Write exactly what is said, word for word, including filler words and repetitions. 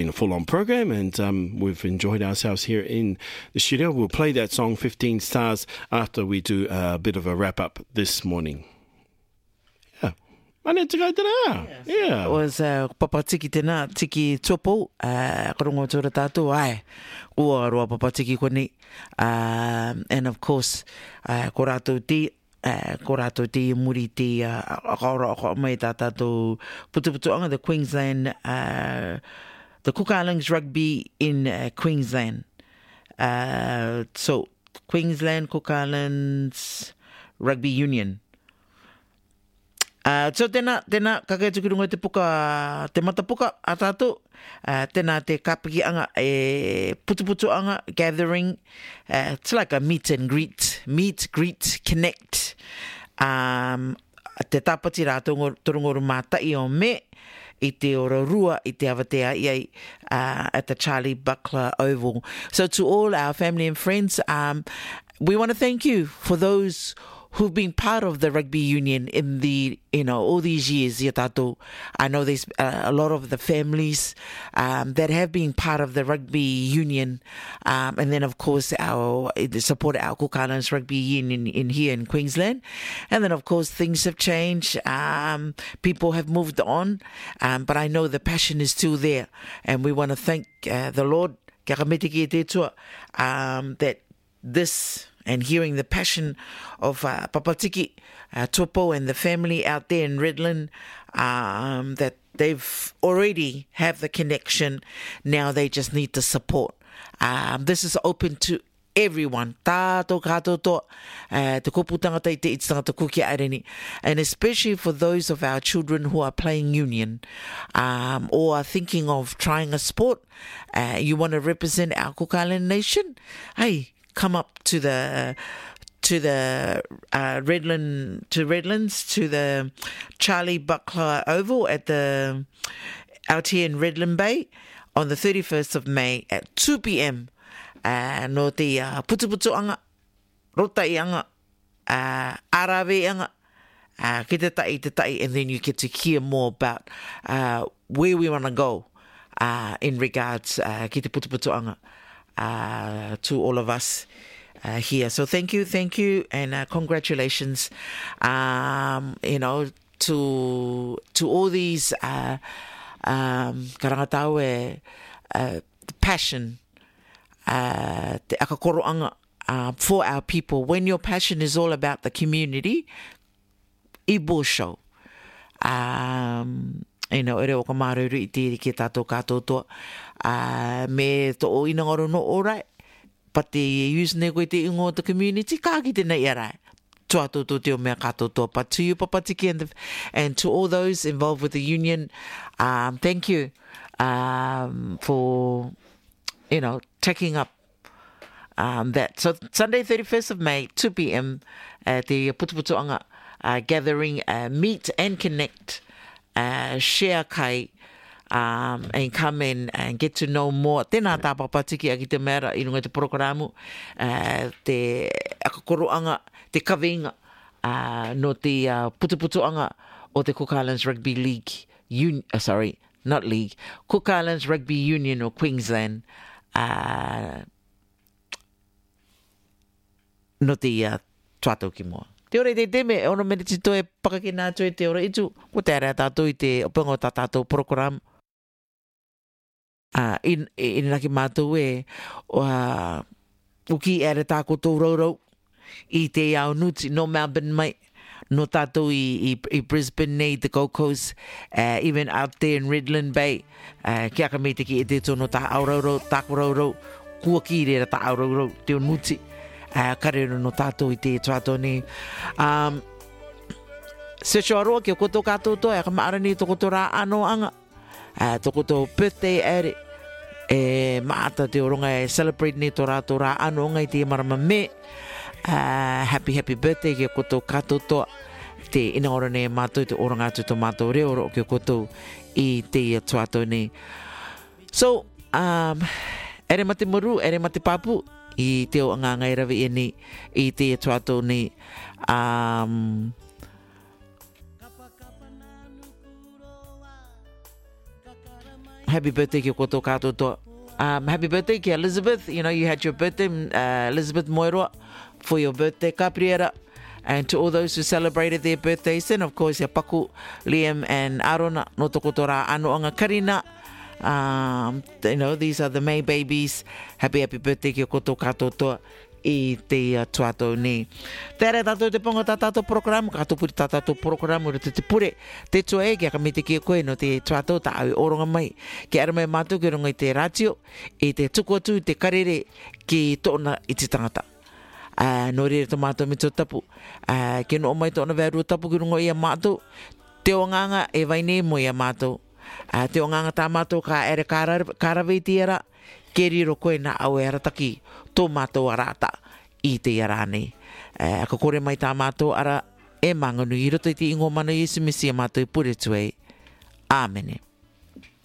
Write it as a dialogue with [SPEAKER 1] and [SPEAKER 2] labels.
[SPEAKER 1] in a full-on program, and um, we've enjoyed ourselves here in the studio. We'll play that song fifteen stars after we do a bit of a wrap-up this morning. Yeah. Mana tika tera. Yeah.
[SPEAKER 2] It was uh, Papa Tiki tena, Tiki Topo, uh, Korongo Tora Tato, ai, Ua Roa Papa Tiki Kone, um, and of course, uh, Korato Te, uh, Korato Te, Muri Te, uh, Akaora Aka Mai Tātātou, Putu Putu Anga, the Queensland, uh, the Cook Islands Rugby in uh, Queensland. Uh, so, Queensland, Cook Islands Rugby Union. Uh, so, tēnā, tēnā, kakai tukirunga te puka, te mata puka a tātou. Uh, tēnā te kapiki anga, e putu putu anga, gathering. Uh, it's like a meet and greet, meet, greet, connect. Um, te tāpati rātou turungoru mātai o me, I te ora rua, I te awatea iai uh, at the Charlie Buckler Oval. So to all our family and friends, um, we want to thank you for those who've been part of the rugby union in the, you know, all these years. Ia tātou. I know there's uh, a lot of the families um, that have been part of the rugby union. Um, and then, of course, our the support our Cook Islands Rugby Union in, in here in Queensland. And then, of course, things have changed. Um, people have moved on. Um, but I know the passion is still there. And we want to thank uh, the Lord, kia ka mete ki e te tua, um, that this... and hearing the passion of uh, Papa Tiki uh, Topo and the family out there in Redland, um, that they've already have the connection. Now they just need the support. Um, this is open to everyone. Tātou kātou tō, uh, te koputanga tai te ititanga te kukia areni. And especially for those of our children who are playing union um, or are thinking of trying a sport, uh, you want to represent our Cook Island nation? Hey, come up to the to the uh, Redland to Redlands to the Charlie Buckler Oval at the out here in Redland Bay on the thirty-first of May at two p.m. Uh, no te uh, putu putu anga, rotai anga, uh, arawe anga, uh, ki te tai te tai, and then you get to hear more about uh, where we want to go uh, in regards uh, ki te putu putu anga. Uh, to all of us uh, here. So thank you, thank you, and uh, congratulations, um, you know, to to all these uh, um, karangatau e uh, passion, uh, te akakoroanga uh, for our people. When your passion is all about the community, I show. Um, you know, ere o ka maruru I te ki tātou kātou toa. Uh, me to o ina ngaro no orai. Pa te use ne koe te ingo o the community, ka ki te nei arai. Tua tō tō te o mea kātou toa. But to you, Papa Tiki, and, the, and to all those involved with the union, um, thank you um, for, you know, taking up um, that. So Sunday, thirty-first of May, two p.m. at the Putuputuanga uh, gathering, uh, meet and connect. Uh, share kai um, and come in and get to know more. Tēnā tā Papa Tiki a ki te mera I runga te programu, uh, te akakoroanga, te kawinga uh, no te uh, putuputuanga o te Cook Islands Rugby League, Un- uh, sorry, not League, Cook Islands Rugby Union o Queensland uh, no te uh, tuatau ki moa. Te ore te teme, e ono mene tito e pakake nātu e te ore itu, ko te ara tātou I te opengo tā tātou program. Uh, in, in naki mātou e, uh, uki ere tā kotou raurau, I te au nuti, no Melbourne mai, no tātou I, I, I Brisbane nei, the Gold Coast, uh, even out there in Redland Bay, uh, kia ka me te ki e te tono tā auraurau, tā koraurau, kua ki rera tā auraurau, te nuti. Uh, karero no tātou I te tuato ni. Um, se shoa roa ki o koto kātou toa, e ka maarani to koto rā ano anga. Uh, to koto birthday ere. E maata te oronga e celebrate ni to rātou rā ano anga I te marama me. Uh, happy, happy birthday ki o koto kātou toa. Te ina ora ne mātou, te oranga atu to mātou reoro ki o koto I te tuato ni. So, um, ere mate muru, ere mate papu. I te o anga ngai rawe ni I te tuato ni um, happy birthday ki koto katoa. Um, happy birthday ki Elizabeth. You know, you had your birthday, uh, Elizabeth Moiroa, for your birthday, ka priera. And to all those who celebrated their birthdays, and of course, ya Paku, Liam, and Arona, no tokotora anu anga karina. Um, you know, these are the May babies. Happy, happy birthday ki koto katoa I te uh, tuato ni. Tere tato te ponga tato program, kato puri tato program, ura te te pure, te tua e, kia ka mite ki koe no te tuato ta au oronga mai. Ki ara mai mātou ki ronga I te ratio, I te tuku atu I te karere ki tōna I te tangata. Uh, no rere to mātou me tō tapu. Uh, ke no o mai tōna vērua tapu ki rungo ia mātou. Te o nganga e vaine mo ia mātou. Uh, te o nganga tā mātou ka ere kāraweti era. Ke riro koe na au e arataki tō mātou arata I te ara nei. Uh, ka kore mai tā mātou ara e manganu I roto I te ingo mana Yesu Mesia mātou I pure tuei. Āmene.